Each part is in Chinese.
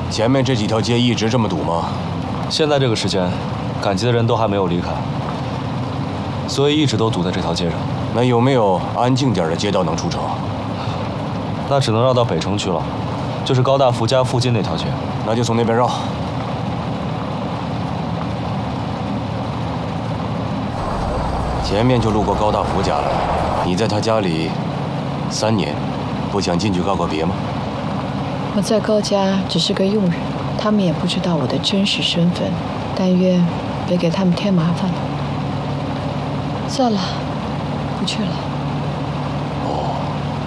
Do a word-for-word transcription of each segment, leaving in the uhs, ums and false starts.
前面这几条街一直这么堵吗？ 现在这个时间，赶集的人都还没有离开，所以一直都堵在这条街上。 那有没有安静点的街道能出城？ 那只能绕到北城去了，就是高大福家附近那条街。 那就从那边绕。前面就路过高大福家了，你在他家里三年，不想进去告个别吗？ 我在高家只是个佣人，他们也不知道我的真实身份，但愿别给他们添麻烦了。算了，不去了。 哦，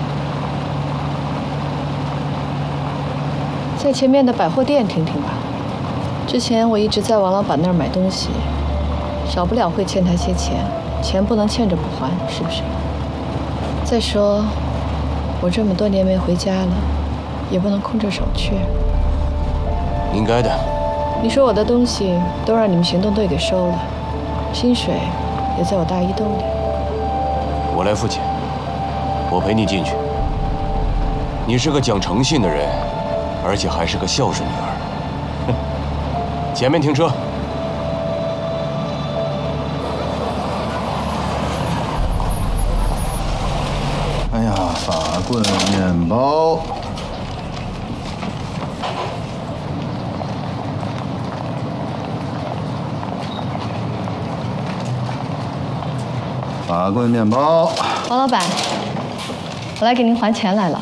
在前面的百货店听听吧。之前我一直在王老板那儿买东西，少不了会欠他些钱，钱不能欠着不还，是不是？再说，我这么多年没回家了。也不能空着手去， 应该的。 你说我的东西都让你们行动队给收了，薪水也在我大衣兜里。 我来付钱，我陪你进去。你是个讲诚信的人，而且还是个孝顺女儿。哼，前面停车。 哎呀，法棍面包。法棍面包。 王老板，我来给您还钱来了。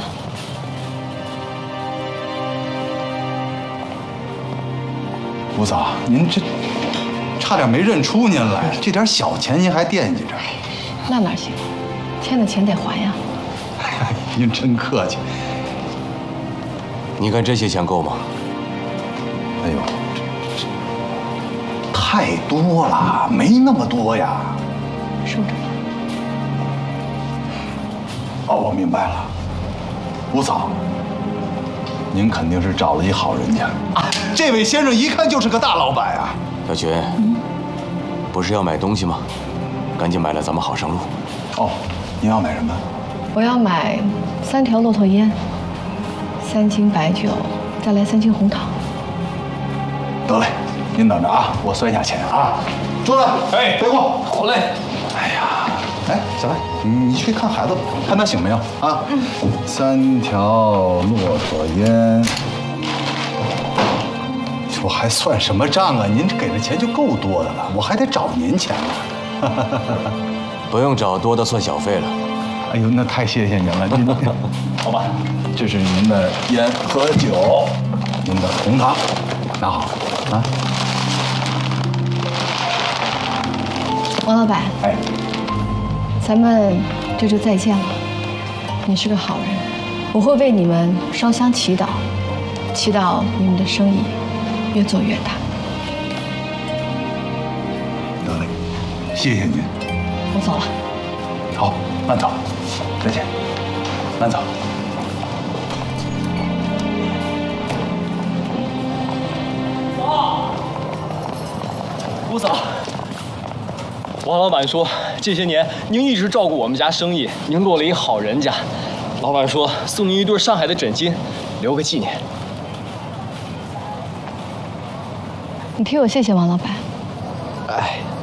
吴嫂，您这差点没认出您来，这点小钱您还惦记着？ 那哪行，欠的钱得还呀。 哎呀，您真客气。 你看这些钱够吗？ 哎呦，这这太多了，没那么多呀。 收着吧。 哦，我明白了，吴嫂，您肯定是找了一好人家啊！这位先生一看就是个大老板啊！ 小群，嗯，不是要买东西吗？赶紧买了，咱们好上路。 哦，您要买什么？ 我要买三条骆驼烟，三斤白酒，再来三斤红糖。 得嘞，您等着啊，我算一下钱啊。桌子，哎，备货。 好嘞。 哎呀。哎，小白，你你去看孩子吧，看他醒没有啊？嗯。三条骆驼烟，我还算什么账啊？您给的钱就够多的了，我还得找您钱呢。 不用找，多的算小费了。 哎呦，那太谢谢您了，您好吧？这是您的烟和酒，您的红糖，拿好啊。 王老板， 哎。 咱们这就再见了。你是个好人，我会为你们烧香祈祷，祈祷你们的生意越做越大。 得嘞，谢谢您。 我走了。 好，慢走，再见，慢走。 吴嫂。王老板说，这些年您一直照顾我们家生意，您落了一好人家。老板说送您一对上海的枕巾，留个纪念。 你替我谢谢王老板。 哎。